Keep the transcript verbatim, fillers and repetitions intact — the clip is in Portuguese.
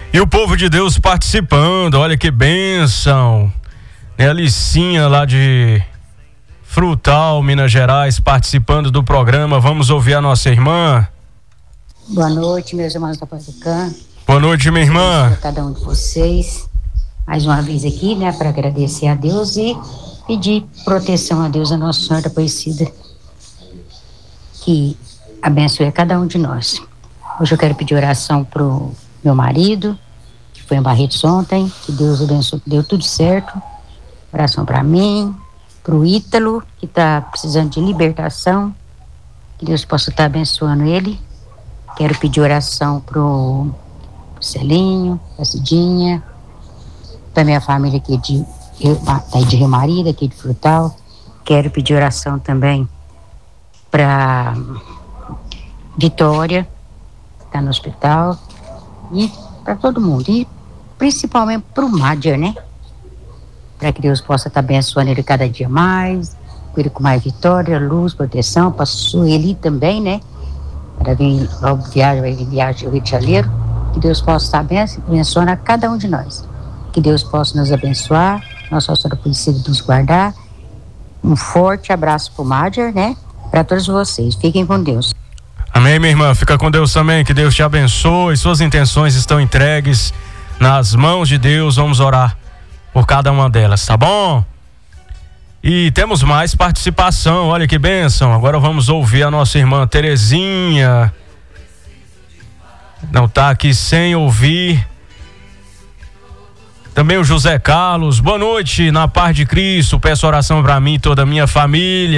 E o povo de Deus participando, olha que bênção. É a Licinha lá de Frutal, Minas Gerais, participando do programa. Vamos ouvir a nossa irmã. Boa noite, meus irmãos da Paz do Cã. Boa noite, minha irmã. Cada um de vocês. Mais uma vez aqui, né, para agradecer a Deus e pedir proteção a Deus, a Nossa Senhora Aparecida, que abençoe a cada um de nós. Hoje eu quero pedir oração pro meu marido, que foi em Barretos ontem, que Deus abençoe, que deu tudo certo. Oração para mim, pro Ítalo, que está precisando de libertação, que Deus possa estar abençoando ele. Quero pedir oração pro, pro Celinho, pra Cidinha, pra minha família aqui de, daí de Rio Maria, daqui de Frutal. Quero pedir oração também pra Vitória, que está no hospital, e para todo mundo, e principalmente pro Mádia, né? Para que Deus possa estar abençoando ele cada dia mais, com ele com mais vitória, luz, proteção, para Sueli também, né? Para vir logo viagem, vai vir viagem ao Rio de Janeiro, que Deus possa estar abençoando a cada um de nós, que Deus possa nos abençoar, Nossa Senhora Aparecida nos guardar. Um forte abraço pro Mádia, né? Para todos vocês, fiquem com Deus. Amém, minha irmã, fica com Deus também, que Deus te abençoe, suas intenções estão entregues nas mãos de Deus. Vamos orar por cada uma delas, tá bom? E temos mais participação, olha que bênção. Agora vamos ouvir a nossa irmã Terezinha. Não tá aqui sem ouvir. Também o José Carlos. Boa noite, na paz de Cristo. Peço oração para mim e toda a minha família.